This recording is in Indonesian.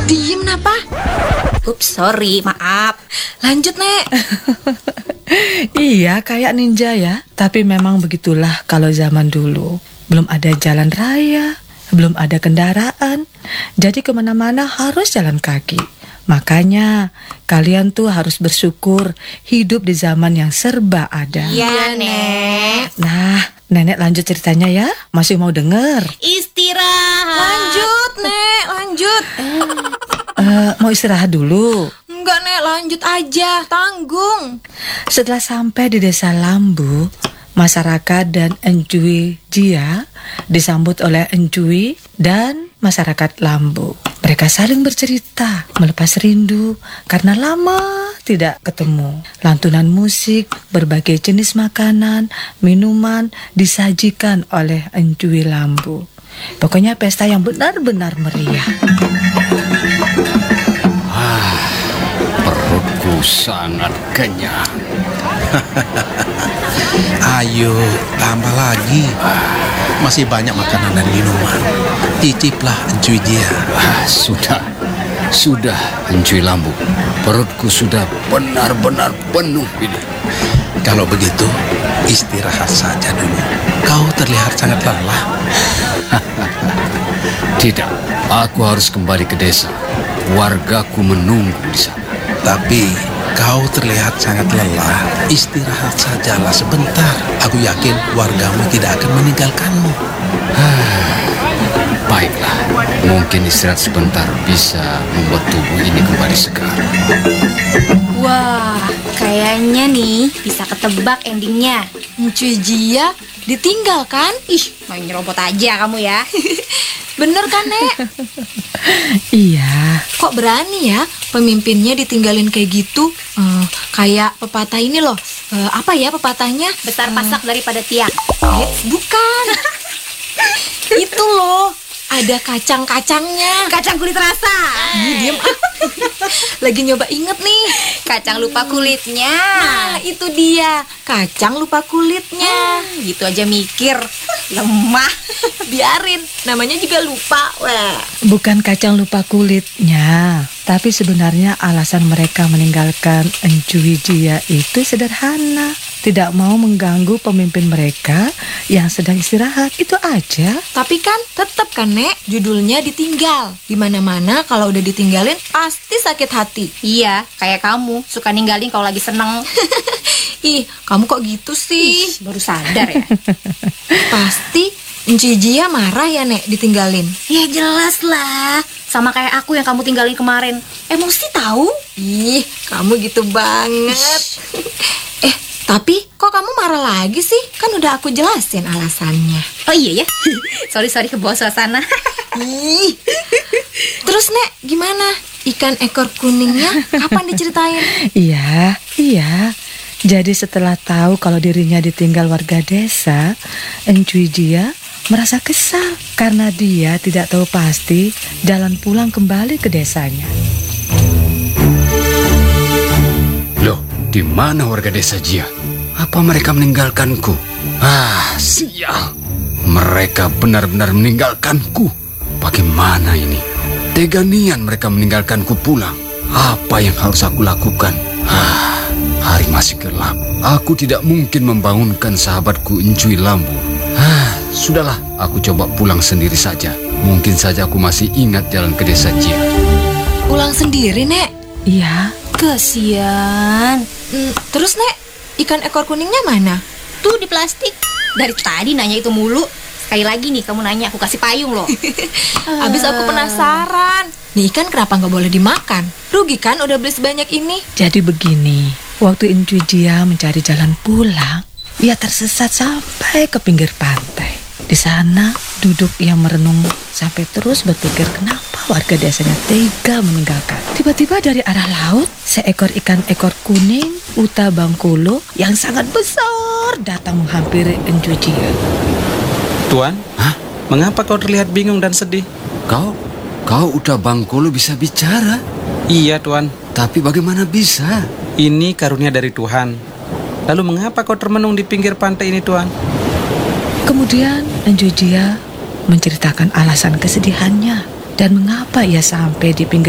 Diem napa? Ups, sorry, maaf. Lanjut, Nek. Iya, kayak ninja ya. Tapi memang begitulah kalau zaman dulu. Belum ada jalan raya, belum ada kendaraan. Jadi kemana-mana harus jalan kaki. Makanya kalian tuh harus bersyukur hidup di zaman yang serba ada. Iya, Nek. Nah, Nenek lanjut ceritanya ya. Masih mau denger? Istirahat. Lanjut, Nek, lanjut. Mau istirahat dulu. Enggak, Nek, lanjut aja. Tanggung. Setelah sampai di desa Lambu, masyarakat dan Enjui Jia disambut oleh Enjui dan masyarakat Lambu. Mereka saling bercerita, melepas rindu karena lama tidak ketemu. Lantunan musik, berbagai jenis makanan, minuman disajikan oleh Enjui Lambu. Pokoknya pesta yang benar-benar meriah. Perutku sangat kenyang. Ayo, tambah lagi. Masih banyak makanan dan minuman. Ciciplah Encuy dia. Sudah, Encuy Lambu. Perutku sudah benar-benar penuh ini. Kalau begitu, istirahat saja dulu. Kau terlihat sangat lelah. Tidak, aku harus kembali ke desa. Wargaku menunggu di sana. Tapi kau terlihat sangat lelah. Istirahat sajalah sebentar. Aku yakin wargamu tidak akan meninggalkanmu. Baiklah, mungkin istirahat sebentar bisa membuat tubuh ini kembali segar. Wah, kayaknya nih bisa ketebak endingnya. Encuy Jia ditinggal kan? Ih, main nyerobot aja kamu ya. Bener kan, Nek? Iya. Kok berani ya pemimpinnya ditinggalin kayak gitu? Kayak pepatah ini loh. Apa ya pepatahnya? Besar pasak daripada tiak. Bukan. Itu loh. Ada kacang-kacangnya. Kacang kulit rasa. Diem ah. Lagi nyoba inget nih. Kacang lupa kulitnya. Nah, itu dia. Kacang lupa kulitnya. Gitu aja mikir. Lemah. Biarin. Namanya juga lupa. Wah. Bukan kacang lupa kulitnya, tapi sebenarnya alasan mereka meninggalkan Enjui Jia itu sederhana. Tidak mau mengganggu pemimpin mereka yang sedang istirahat. Itu aja. Tapi kan tetap kan, Nek, judulnya ditinggal. Dimana-mana kalau udah ditinggalin pasti sakit hati. Iya, kayak kamu suka ninggalin kalau lagi seneng. Ih, kamu kok gitu sih? Ih, baru sadar ya. Pasti Encuy Jia marah ya, Nek, ditinggalin. Ya jelas lah. Sama kayak aku yang kamu tinggalin kemarin. Emosi tahu? Ih, kamu gitu banget. Tapi kok kamu marah lagi sih? Kan udah aku jelasin alasannya. Oh iya ya. Sorry kebawa suasana. Ih. Terus, Nek, gimana? Ikan ekor kuningnya kapan diceritain? Iya. Jadi setelah tahu kalau dirinya ditinggal warga desa, Enjui Jia merasa kesal karena dia tidak tahu pasti jalan pulang kembali ke desanya. Loh, di mana warga desa Jia? Apa mereka meninggalkanku? Sial. Mereka benar-benar meninggalkanku. Bagaimana ini? Tega nian mereka meninggalkanku pulang. Apa yang harus aku lakukan? Hari masih gelap. Aku tidak mungkin membangunkan sahabatku Encuy Lambu. Sudahlah, aku coba pulang sendiri saja. Mungkin saja aku masih ingat jalan ke desa Jia. Pulang sendiri, Nek? Iya. Kesian. Terus, Nek, ikan ekor kuningnya mana? Tuh di plastik. Dari tadi nanya itu mulu. Sekali lagi nih kamu nanya, aku kasih payung loh. Abis aku penasaran. Nih ikan kenapa nggak boleh dimakan? Rugi kan udah beli sebanyak ini? Jadi begini, waktu Enjui Jia mencari jalan pulang, ia tersesat sampai ke pinggir pantai. Di sana duduk ia merenung sampai terus berpikir kenapa warga desanya tega meninggalkan. Tiba-tiba dari arah laut, seekor ikan ekor kuning Uta Bangkulo yang sangat besar datang menghampiri Enjui Jia. Tuan, mengapa kau terlihat bingung dan sedih? Kau Uta Bangkulo bisa bicara? Iya, Tuan. Tapi bagaimana bisa? Ini karunia dari Tuhan. Lalu mengapa kau termenung di pinggir pantai ini, Tuan? Kemudian Enjui Jia menceritakan alasan kesedihannya dan mengapa ia sampai di pinggir